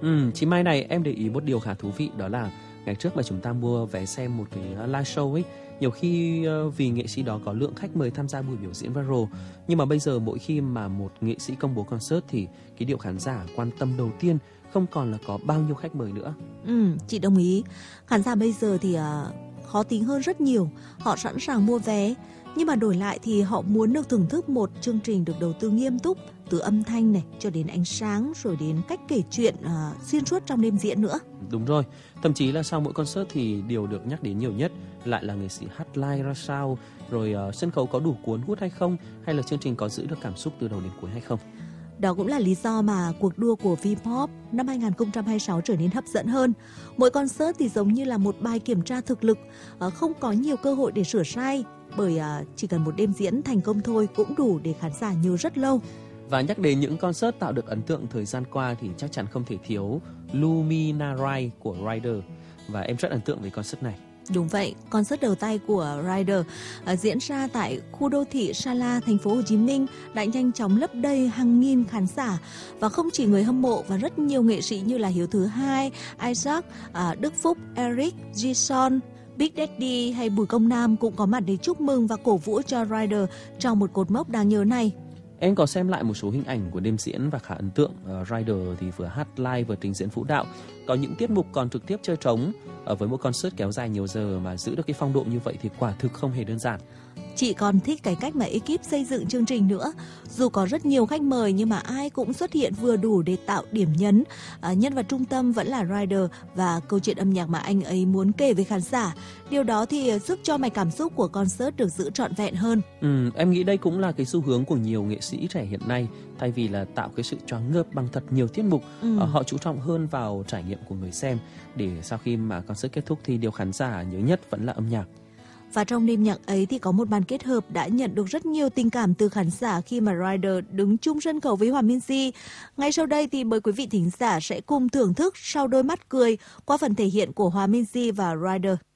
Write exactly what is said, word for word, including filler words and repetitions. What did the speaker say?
Ừ, chị Mai này, em để ý một điều khá thú vị, đó là ngày trước mà chúng ta mua vé xem một cái live show ấy, nhiều khi ờ, vì nghệ sĩ đó có lượng khách mời tham gia buổi biểu diễn viral, nhưng mà bây giờ mỗi khi mà một nghệ sĩ công bố concert thì cái điều khán giả quan tâm đầu tiên không còn là có bao nhiêu khách mời nữa. Ừ, chị đồng ý. Khán giả bây giờ thì uh, khó tính hơn rất nhiều. Họ sẵn sàng mua vé, nhưng mà đổi lại thì họ muốn được thưởng thức một chương trình được đầu tư nghiêm túc, từ âm thanh này cho đến ánh sáng, rồi đến cách kể chuyện uh, xuyên suốt trong đêm diễn nữa. Đúng rồi, thậm chí là sau mỗi concert thì điều được nhắc đến nhiều nhất lại là nghệ sĩ hát live ra sao, rồi uh, sân khấu có đủ cuốn hút hay không, hay là chương trình có giữ được cảm xúc từ đầu đến cuối hay không. Đó cũng là lý do mà cuộc đua của V-pop năm hai không hai sáu trở nên hấp dẫn hơn. Mỗi concert thì giống như là một bài kiểm tra thực lực, không có nhiều cơ hội để sửa sai, bởi chỉ cần một đêm diễn thành công thôi cũng đủ để khán giả nhớ rất lâu. Và nhắc đến những concert tạo được ấn tượng thời gian qua thì chắc chắn không thể thiếu Luminary của Rider, và em rất ấn tượng với concert này. Đúng vậy, concert đầu tay của Rider uh, diễn ra tại khu đô thị Sala, thành phố Hồ Chí Minh đã nhanh chóng lấp đầy hàng nghìn khán giả, và không chỉ người hâm mộ và rất nhiều nghệ sĩ như là Hiếu Thứ Hai, Isaac, uh, Đức Phúc, Eric, Jison, Big Daddy hay Bùi Công Nam cũng có mặt để chúc mừng và cổ vũ cho Rider trong một cột mốc đáng nhớ này. Em có xem lại một số hình ảnh của đêm diễn và khá ấn tượng. uh, Rider thì vừa hát live vừa trình diễn vũ đạo, có những tiết mục còn trực tiếp chơi trống. Ở với một concert kéo dài nhiều giờ mà giữ được cái phong độ như vậy thì quả thực không hề đơn giản. Chị còn thích cái cách mà ekip xây dựng chương trình nữa. Dù có rất nhiều khách mời nhưng mà ai cũng xuất hiện vừa đủ để tạo điểm nhấn. À, nhân vật trung tâm vẫn là Rider và câu chuyện âm nhạc mà anh ấy muốn kể với khán giả. Điều đó thì giúp cho mạch cảm xúc của concert được giữ trọn vẹn hơn. Ừ, em nghĩ đây cũng là cái xu hướng của nhiều nghệ sĩ trẻ hiện nay. Thay vì là tạo cái sự choáng ngợp bằng thật nhiều tiết mục, ừ. họ chú trọng hơn vào trải nghiệm của người xem, để sau khi mà concert kết thúc thì điều khán giả nhớ nhất vẫn là âm nhạc. Và trong đêm nhạc ấy thì có một màn kết hợp đã nhận được rất nhiều tình cảm từ khán giả khi mà Rider đứng chung sân khấu với Hòa Minzy. Ngay sau đây thì mời quý vị thính giả sẽ cùng thưởng thức Sau Đôi Mắt Cười qua phần thể hiện của Hòa Minzy và Rider.